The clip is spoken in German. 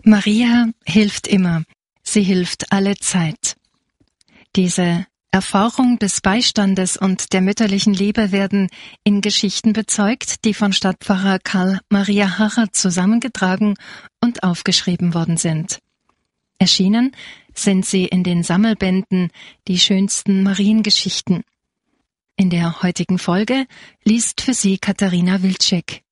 Maria hilft immer. Sie hilft alle Zeit. Diese Erfahrung des Beistandes und der mütterlichen Liebe werden in Geschichten bezeugt, die von Stadtpfarrer Karl Maria Harrer zusammengetragen und aufgeschrieben worden sind. Erschienen sind sie in den Sammelbänden Die schönsten Mariengeschichten. In der heutigen Folge liest für Sie Katharina Wilczek.